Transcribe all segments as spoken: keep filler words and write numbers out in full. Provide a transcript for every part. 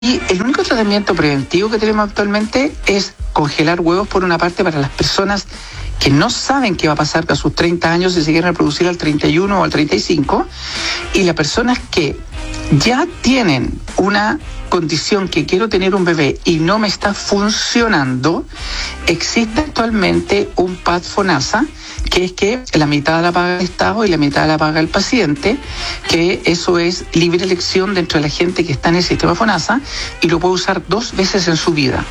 Y el único tratamiento preventivo que tenemos actualmente es congelar huevos por una parte para las personas que no saben qué va a pasar a sus treinta años si se quieren reproducir al treinta y uno o al treinta y cinco, y las personas que ya tienen una condición que quiero tener un bebé y no me está funcionando, existe actualmente un P A D FONASA, que es que la mitad la paga el Estado y la mitad la paga el paciente, que eso es libre elección dentro de la gente que está en el sistema FONASA y lo puede usar dos veces en su vida.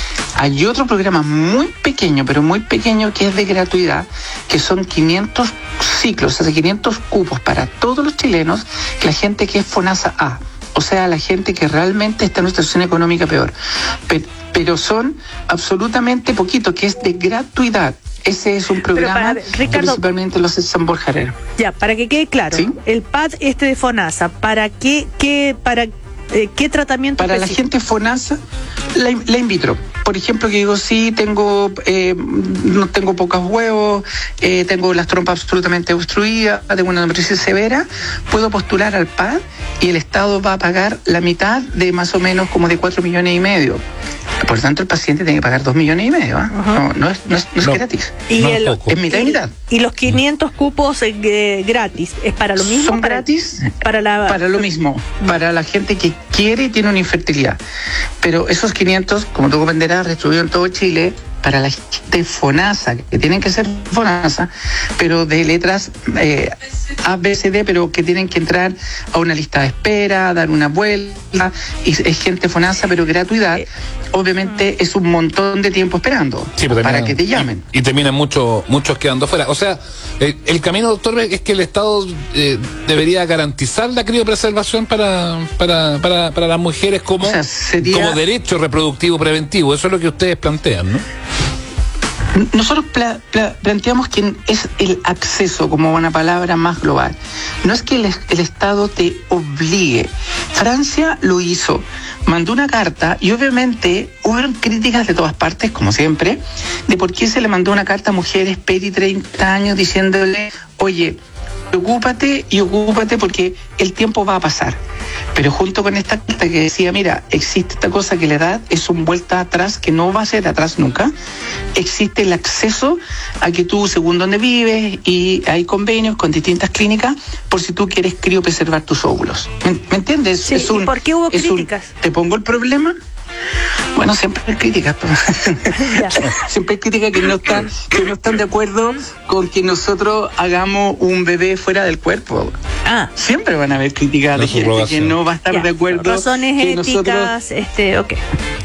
Hay otro programa muy pequeño, pero muy pequeño, que es de gratuidad, que son quinientos ciclos, o sea, quinientos cupos para todos los chilenos, la gente que es FONASA A, o sea, la gente que realmente está en una situación económica peor. Pero, pero son absolutamente poquitos, que es de gratuidad. Ese es un programa para, Ricardo, que principalmente lo hace San Borja Herrera. Ya, para que quede claro, ¿sí? El P A D este de FONASA, ¿para qué, qué, para, eh, qué tratamiento? Para específico? La gente FONASA, la, la in vitro. Por ejemplo, que digo, sí, tengo, eh, no tengo pocos huevos, eh, tengo las trompas absolutamente obstruidas, tengo una endometriosis severa, puedo postular al P A D y el Estado va a pagar la mitad de más o menos como de cuatro millones y medio. Por tanto, el paciente tiene que pagar dos millones y medio. ¿eh? Uh-huh. No, no es, no es, no es no, gratis. Y no el, es mitad y mitad. Y los quinientos cupos eh, gratis, ¿es para lo mismo? Son para, gratis para, la... para lo mismo, para la gente que quiere y tiene una infertilidad. Pero esos quinientos, como tú comprenderás, distribuidos en todo Chile, para la gente FONASA, que tienen que ser FONASA, pero de letras eh, A, B, C, D, pero que tienen que entrar a una lista de espera, dar una vuelta, y es gente FONASA, pero gratuidad. Obviamente es un montón de tiempo esperando sí, terminan, para que te llamen. Y, y terminan mucho, muchos quedando fuera. O sea, el, el camino, doctor, es que el Estado eh, debería garantizar la criopreservación para, para, para, para las mujeres como, o sea, sería... como derecho reproductivo preventivo. Eso es lo que ustedes plantean, ¿no? Nosotros pla, pla, planteamos que es el acceso como una palabra más global. No es que el, el Estado te obligue. Francia lo hizo, mandó una carta y obviamente hubo críticas de todas partes, como siempre, de por qué se le mandó una carta a mujeres peri treinta años diciéndole, oye, ocúpate y ocúpate porque el tiempo va a pasar. Pero junto con esta carta que decía, mira, existe esta cosa que la edad es un vuelta atrás, que no va a ser atrás nunca, existe el acceso a que tú, según donde vives, y hay convenios con distintas clínicas, por si tú quieres criopreservar tus óvulos. ¿Me, ¿me entiendes? Sí, es un, ¿y por qué hubo críticas? Un, ¿te pongo el problema? Bueno, siempre hay críticas, siempre hay críticas que no están, que no están de acuerdo con que nosotros hagamos un bebé fuera del cuerpo. Ah. Siempre van a haber críticas de gente que no va a estar ya. de acuerdo. Razones que éticas, nosotros, este, ok.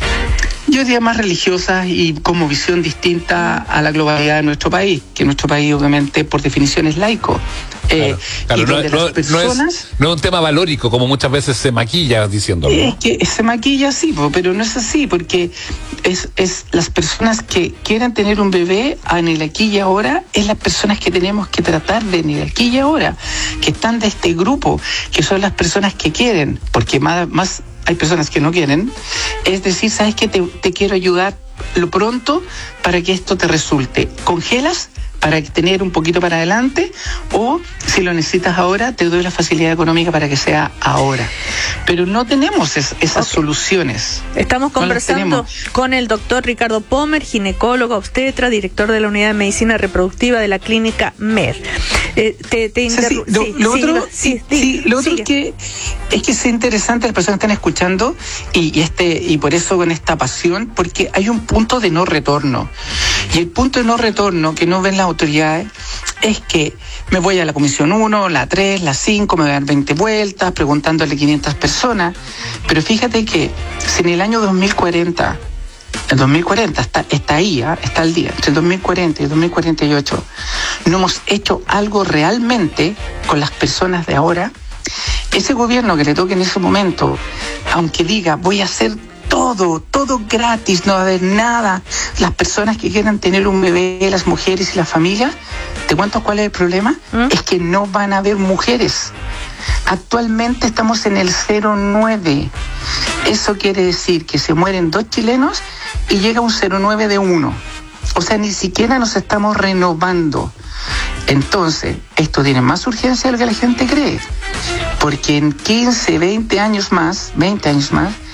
Yo diría más religiosas y como visión distinta a la globalidad de nuestro país, que nuestro país obviamente por definición es laico. Eh, claro, claro, no, no, personas, no, es, no es un tema valórico como muchas veces se maquilla diciéndolo. Es que se maquilla sí, pero no es así, porque es, es las personas que quieren tener un bebé en el aquí y ahora, es las personas que tenemos que tratar de en el aquí y ahora, que están de este grupo, que son las personas que quieren, porque más, más hay personas que no quieren, es decir, ¿sabes qué? Te, te quiero ayudar lo pronto para que esto te resulte. ¿Congelas? Para tener un poquito para adelante, o si lo necesitas ahora, te doy la facilidad económica para que sea ahora. Pero no tenemos es, esas okay. soluciones. Estamos conversando no con el doctor Ricardo Pomer, ginecólogo obstetra, director de la Unidad de Medicina Reproductiva de la Clínica M E R. Eh, te, te interru- sí, sí, lo, sí, lo sí, otro, sí, sí, sí, lo otro es que es que es interesante las personas que están escuchando y, y este y por eso con esta pasión, porque hay un punto de no retorno. Y el punto de no retorno que no ven las autoridades es que me voy a la comisión uno, la tres, la cinco, me voy a dar veinte vueltas preguntándole a quinientas personas, pero fíjate que si en el año dos mil cuarenta, el dos mil cuarenta está, está ahí, ¿eh? Está al día, entre el dos mil cuarenta y el dos mil cuarenta y ocho, no hemos hecho algo realmente con las personas de ahora, ese gobierno que le toque en ese momento, aunque diga voy a hacer todo, todo gratis, no va a haber nada. Las personas que quieran tener un bebé, las mujeres y las familias, ¿te cuento cuál es el problema? ¿Mm? Es que no van a haber mujeres. Actualmente estamos en el cero coma nueve. Eso quiere decir que se mueren dos chilenos y llega un cero coma nueve de uno. O sea, ni siquiera nos estamos renovando. Entonces, esto tiene más urgencia de lo que la gente cree. Porque en quince, veinte años más, veinte años más,